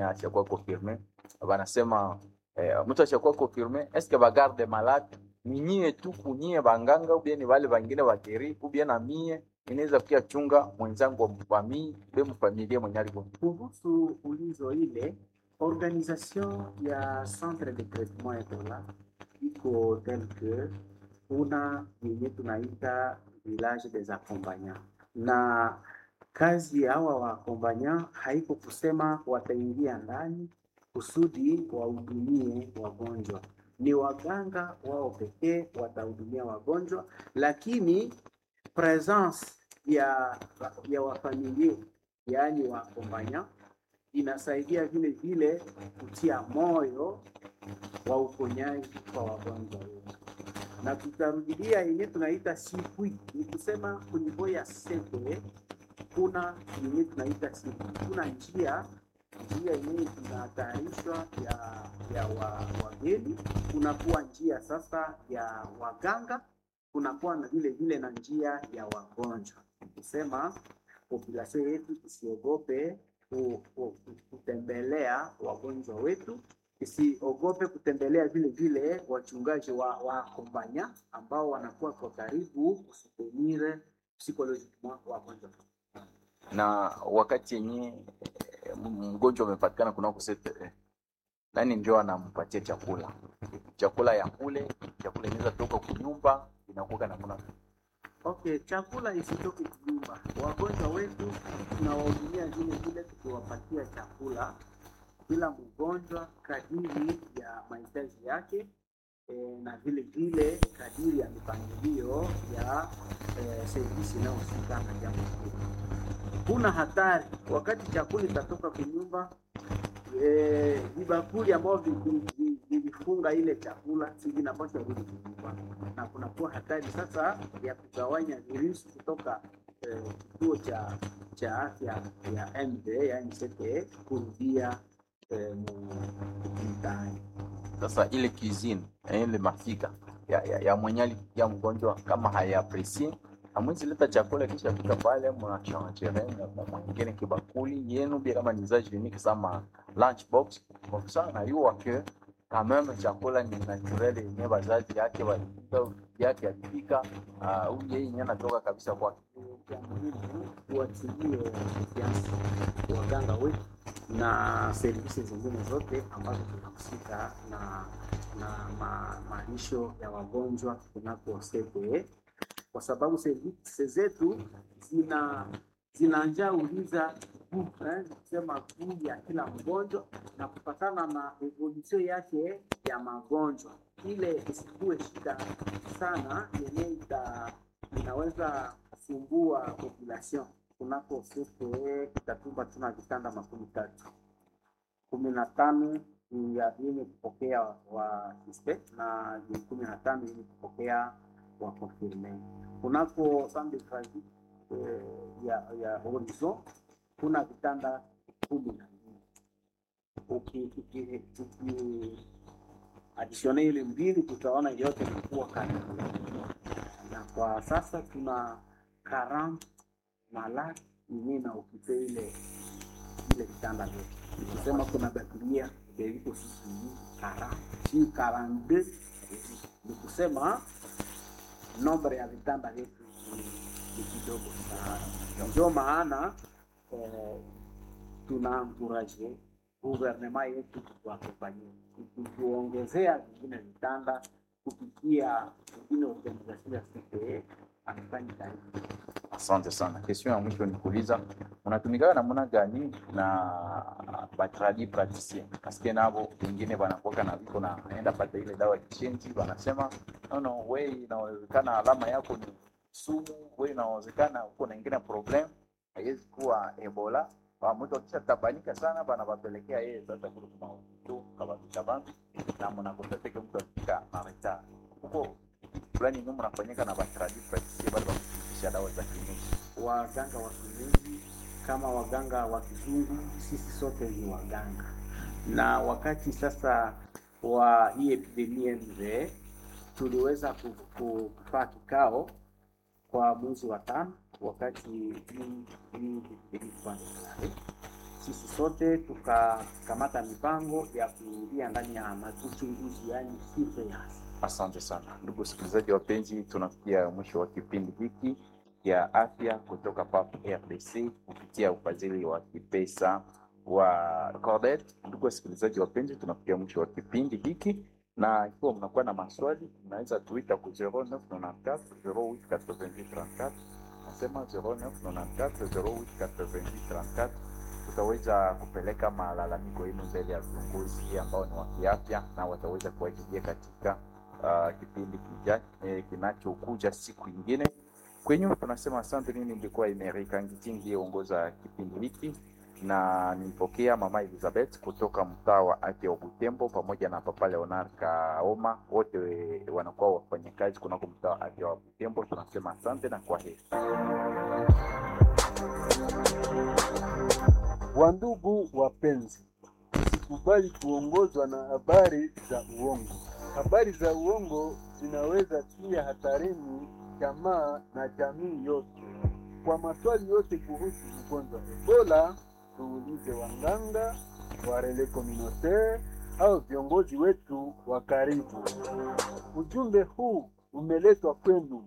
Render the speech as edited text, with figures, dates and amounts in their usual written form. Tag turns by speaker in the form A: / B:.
A: ashakuwa confirme wanasema mtu ashakuwa confirme eske ba garde malade ni nyie tu kunyie banganga ubie ni wale wengine wakeri ubie na mie inaweza pia chunga mwenzangu wa mii be mfamilia mwenye aliko.
B: Kuhusu ulizo ile, organisation ya centre de traitement Ebola iko tel que kuna yenye tunaita village des accompagnants, na kazi ya hawa waakompanya haiko kusema wataingia ndani kusudi wahudumie wagonjwa. Ni waganga wao pekee watahudumia wagonjwa, lakini presence ya wafamilia, yaani waakompanya, inasaidia vile vile kutia moyo wa uponyaji kwa wagonjwa wetu. Na tutarudia yenye tunaita sipui, ni kusema kunivyo ya sete kuna yenye tunaita sipui. Kuna njia yenye inatayarishwa ya wageni, kunakuwa njia sasa ya waganga, kunakuwa na vile vile na njia ya wagonjwa. Kusema population yetu isiogope kutembelea wagonjwa wetu, isiogope kutembelea vile vile wachungaji wa kompanya ambao wanakuwa kwa karibu kusutenire psychologiquement wagonjwa.
A: Na wakati yenye mgonjwa umepatikana kuna kusete nani ndio anampatia chakula ya kule, chakula inaweza toka kunyumba inakuwa na kuna.
B: Okay, chakula isitoke kunyumba. Wagonjwa wetu tunawahudumia vile vile tukiwapatia chakula bila mgonjwa kadiri ya mahitaji yake, na vile vile kadiri ya mipangilio ya servisi inayohusika na jambo hili. Kuna hatari wakati chakula itatoka kunyumba, vibakuli ambao vilifunga ile chakula vinapaswa rudi kunyumba, na kunakuwa hatari sasa ya kugawanya virusi kutoka kituo cha afya ya MD yani CTE kurudia mtaani.
A: Sasa ile cuisine ile mafika ya mwenyali ya mgonjwa kama hayaprecie amwezi leta chakula kisha fika pale mnachangerea na mwingine kibakuli yenu bila kama ni zaji ni kama lunch box kwa sababu na yuwa ke kama chakula ni naturel yenye bazazi yake yake yapika au yeye yenyewe anatoka kabisa kwa
B: kuatilie confiance waganga wetu na services zingine zote ambazo tunahusika na malisho ya wagonjwa kunako CTE, kwa sababu services zetu zinanja uliza kusema kuu ya kila mgonjwa na kupatana na evolution yake ya magonjwa, ile isikuwe shida sana yenye inaweza kusumbua population. Kunako CTE Kitatumba tuna vitanda 13, 15 ya vyenye kupokea wa suspect na 15 yenye kupokea wa confirme. Kunako centre de transit ya Horizon kuna vitanda 12. Additionally ile mbili tutaona yote ilikuwa kali. Na kwa sasa tuna 40 malaki yenye na ukipe ile vitanda vyote. Nikisema kuna bakilia viko sisi 42, nikusema nombre ya vitanda vyetu ni kidogo sana. Ndio maana tuna encourage gouvernement yetu kutuaccompagner kuongezea vingine vitanda kupitia vingine organization ya CTE afanye kazi.
A: Asante sana. Question ya mwisho nikuuliza, unatumika namna gani na batradi praticien? Paske nabo wengine wanakuwa na viko na naenda pata ile dawa kishenzi wanasema no wewe inawezekana alama yako ni sumu, wewe inawezekana uko na ingine problem haiwezi kuwa Ebola. Kwa mtu akisha tabanika sana bana wapelekea yeye sasa kwa mtu kama kitabambi na mnakoteteke mtu akifika na retard. Huko fulani ndio mnafanyika na batradi praticien bado dawa za kienyeji.
B: Waganga wa kienyeji kama waganga wa kizungu, sisi sote ni waganga. Na wakati sasa wa hii epidemia nzee tuliweza kufanya kikao kwa mwezi wa 5 wakati hii ilikuwa sisi sote tukakamata mipango ya kuingia ndani ya uchunguzi, yani surveillance.
A: Asante sana ndugu wasikilizaji wapenzi, tunafikia mwisho wa kipindi hiki ya afya kutoka PAP RDC kupitia ufadhili wa kipesa wa Cordet. Ndugu wasikilizaji wapenzi, tunafikia mwisho wa kipindi hiki, na ikiwa mnakuwa na maswali mnaweza tuita ku 0994 088834. Nasema 0994 088834. Tutaweza kupeleka malalamiko yenu mbele ya viongozi ambao ni wa kiafya, na wataweza kuwajibia katika kipindi kinachokuja siku nyingine. Kwenye tunasema asante. Mimi nilikuwa Emerika Ngitingi ongoza kipindi hiki, na nilipokea mama Elizabeth kutoka mtaa wa afya wa Butembo pamoja na papa Leonard Kaoma, wote wanakuwa wafanyakazi kunako mtaa wa afya wa Butembo. Tunasema asante na kwaheri.
C: Wandugu wapenzi, usikubali kuongozwa na habari za uongo. Habari za uongo zinaweza tia hatarini jamaa na jamii yote. Kwa maswali yote kuhusu ugonjwa wa Ebola, tuulize wanganga, warele communautaire au viongozi wetu wa karibu. Ujumbe huu umeletwa kwenu